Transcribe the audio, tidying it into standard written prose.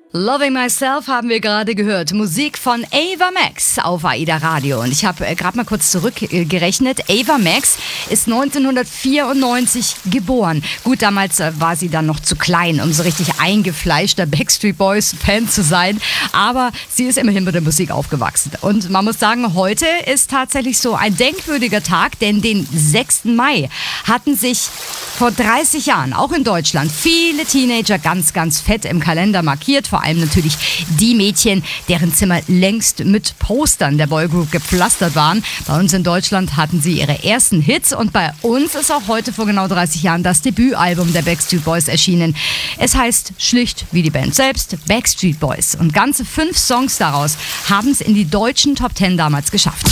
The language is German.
Loving Myself haben wir gerade gehört. Musik von Ava Max auf AIDA Radio. Und ich habe gerade mal kurz zurückgerechnet. Ava Max ist 1994 geboren. Gut, damals war sie dann noch zu klein, um so richtig eingefleischter Backstreet Boys Fan zu sein. Aber sie ist immerhin mit der Musik aufgewachsen. Und man muss sagen, heute ist tatsächlich so ein denkwürdiger Tag, denn den 6. Mai hatten sich vor 30 Jahren, auch in Deutschland, viele Teenager ganz, ganz fett im Kalender markiert. Vor allem natürlich die Mädchen, deren Zimmer längst mit Postern der Boygroup gepflastert waren. Bei uns in Deutschland hatten sie ihre ersten Hits und bei uns ist auch heute vor genau 30 Jahren das Debütalbum der Backstreet Boys erschienen. Es heißt schlicht wie die Band selbst Backstreet Boys und ganze 5 Songs daraus haben es in die deutschen Top 10 damals geschafft.